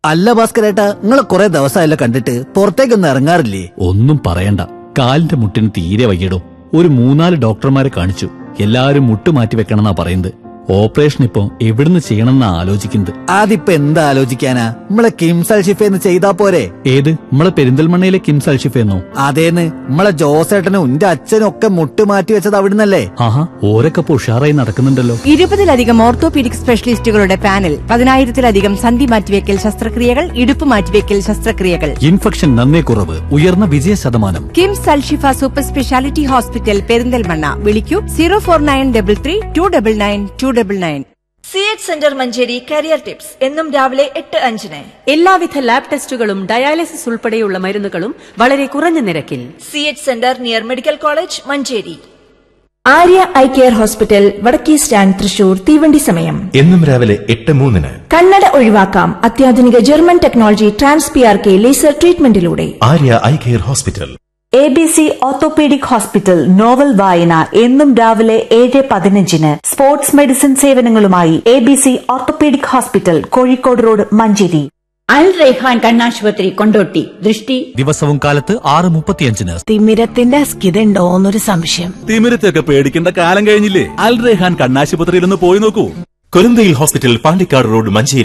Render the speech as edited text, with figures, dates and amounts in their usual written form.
അല്ല ഭാസ്കരേട്ടാ, നിങ്ങളെ കുറെ ദിവസമായല്ലോ കണ്ടിട്ട്, പുറത്തേക്കൊന്നും ഇറങ്ങാറില്ലേ? ഒന്നും പറയണ്ട, കാലിന്റെ മുട്ടിന് തീരെ വയ്യടോ. ഒരു 3-4 ഡോക്ടർമാരെ കാണിച്ചു. എല്ലാരും മുട്ട് മാറ്റി വെക്കണമെന്നാ പറയുന്നത്. ഓപ്പറേഷൻ ഇപ്പൊ എവിടുന്ന് ചെയ്യണമെന്നാ ആലോചിക്കുന്നത്. അതിപ്പോ എന്താ ആലോചിക്കാനാ, നമ്മളെ കിംസ് അൽഷിഫേന്ന് ചെയ്താ പോരെ? ഏത്, നമ്മളെ പെരിന്തൽമണ്ണയിലെ കിംസ് അൽഷിഫെന്നോ? അതേന്ന്, നമ്മളെ ജോസേട്ടനും എന്റെ അച്ഛനും ഒക്കെ മുട്ട് മാറ്റി വെച്ചത് അവിടുന്നല്ലേ? ആഹാ, ഓരൊക്കെ ഉഷാറായി നടക്കുന്നുണ്ടല്ലോ. 20-ലധികം ഓർത്തോപീഡിക് സ്പെഷ്യലിസ്റ്റുകളുടെ പാനൽ, 10,000-ലധികം സന്ധി മാറ്റിവെക്കൽ ശസ്ത്രക്രിയകൾ, ഇടുപ്പ് മാറ്റിവെക്കൽ ശസ്ത്രക്രിയകൾ. ഇൻഫെക്ഷൻ നന്നേ കുറവ്, ഉയർന്ന വിജയ ശതമാനം. KIMS Alshifa super speciality hospital, Perinthalmanna. വിളിക്കൂ 0493399299. CH centre Manjeri career tips എന്നും രാവിലെ 8:05. എല്ലാവിധ ലാബ് ടെസ്റ്റുകളും ഡയാലിസിസ് ഉൾപ്പെടെയുള്ള മരുന്നുകളും വളരെ കുറഞ്ഞ നിരക്കിൽ. CH centre near medical college Manjeri. Arya eye care hospital, വടക്കേ സ്റ്റാൻഡ്, തൃശൂർ. തീവണ്ടി സമയം എന്നും രാവിലെ 8:03. കണ്ണട ഒഴിവാക്കാം അത്യാധുനിക German technology TransPRK laser ട്രീറ്റ്മെന്റിലൂടെ. Arya eye care hospital. ABC orthopaedic hospital novel വായന എന്നും രാവിലെ 7:15. Sports medicine സേവനങ്ങളുമായി ABC orthopaedic hospital, Kozhikode road, Manjeri. അൽ റൈഹാൻ കണ്ണാശുപത്രി, കൊണ്ടോട്ടി. ദൃഷ്ടി ദിവസവും കാലത്ത് 6:35. തിമിരത്തിന്റെ അസ്കിതണ്ടോന്നൊരു സംശയം. തിമിരത്തൊക്കെ പേടിക്കേണ്ട കാലം കഴിഞ്ഞില്ലേ? അൽ റൈഹാൻ കണ്ണാശുപത്രിയിൽ ഒന്ന് പോയി നോക്കൂ. കൊരന്തയിൽ ഹോസ്പിറ്റൽ, പാണ്ടിക്കാട് റോഡ്, മഞ്ചേരി.